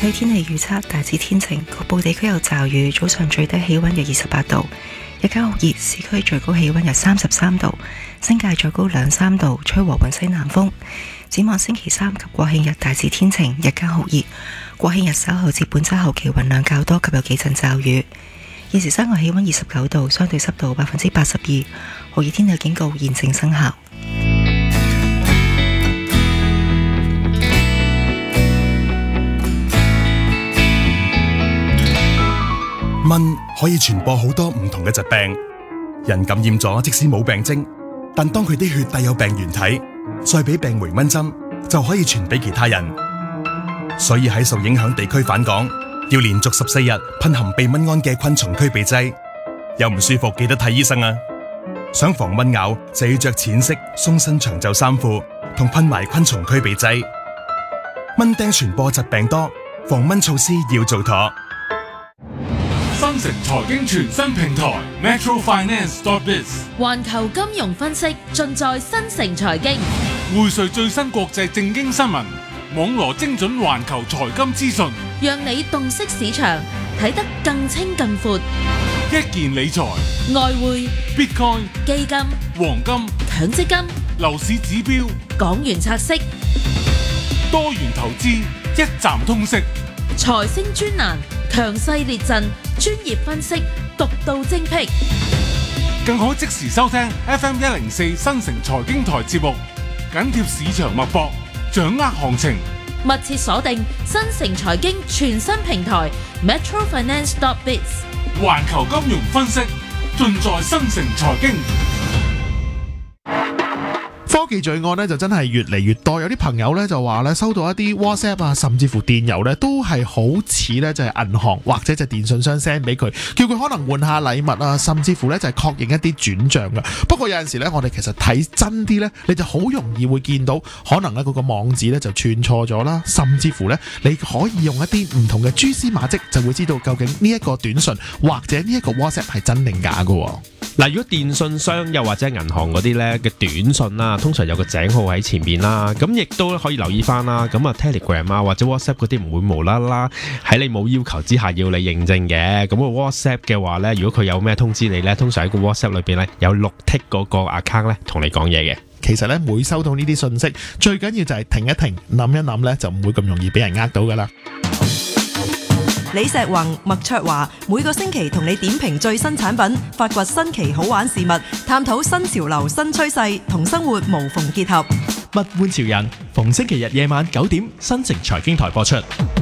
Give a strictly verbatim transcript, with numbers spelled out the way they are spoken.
區天氣預測大致天晴，局部地區有驟雨。早上最低氣溫約二十八度，日間酷熱，市區最高氣溫約三十三度，新界最高兩三度，吹和緩西南風。展望星期三及國慶日大致天晴，日間酷熱。國慶日稍後至本週後期雲量較多及有幾陣驟雨。現時室外氣溫二十九度，相對濕度百分之八十二，酷熱天氣警告現正生效。 蚊可以傳播好多唔同嘅疾病，人感染咗即使冇病徵，但當佢啲血帶有病原體，再俾病媒蚊針，就可以傳俾其他人。所以喺受影響地區返港，要連續十四日噴含避蚊胺嘅昆蟲驅避劑。有唔舒服記得睇醫生啊！想防蚊咬就要着淺色鬆身長袖衫褲，同噴埋昆蟲驅避劑。蚊叮傳播疾病多，防蚊措施要做妥。 新城財經全新平台 Metro Finance dot biz， 環球金融分析盡在新城財經， 匯萃最新國際政經新聞，網羅精準環球財金資訊， 讓你洞悉市場，睇得更清更闊。 一件理財、 外匯、 Bitcoin、 基金、 黃金、 強積金、 樓市指標、 港元拆息、 多元投資，一站通識。 財星專欄，強勢列陣，專業分析，獨到精闢， 更可即時收聽 F M 一零四新城財經台節目，緊貼市場脈搏，掌握行情， 密切鎖定新城財經全新平台 Metro Finance dot biz， 環球金融分析盡在新城財經。 科技罪案咧就真係越嚟越多，有啲朋友咧就話咧收到一啲 WhatsApp 啊，甚至乎電郵咧都係好似咧就係銀行或者就係電信商 send 俾佢，叫佢可能換下禮物啊，甚至乎咧就係確認一啲轉賬噶。不過有陣時咧，我哋其實睇真啲咧，你就好容易會見到可能咧嗰個網址咧就串錯咗啦，甚至乎咧你可以用一啲唔同嘅蛛絲馬跡，就會知道究竟呢一個短信或者呢一個 WhatsApp 係真定假噶。 嗱，如果電信商又或者銀行嗰啲咧嘅短信啦，通常有個井號喺前面啦，咁亦都可以留意翻啦。咁啊 Telegram 啊或者 WhatsApp 嗰啲唔會無啦啦喺你冇要求之下要你認證嘅。咁個 WhatsApp 嘅話咧，如果佢有咩通知你咧，通常喺個 WhatsApp 裏邊咧有綠剔嗰個 account 咧同你講嘢嘅。 其實咧每收到呢啲信息，最緊要就係停一停，諗一諗咧，就唔會咁容易俾人呃到噶啦。 李石宏、麥卓華每個星期同你點評最新產品，發掘新奇好玩事物，探討新潮流新趨勢，同生活無縫結合。 物玩潮人，逢星期日夜晚九點，新城財經台播出。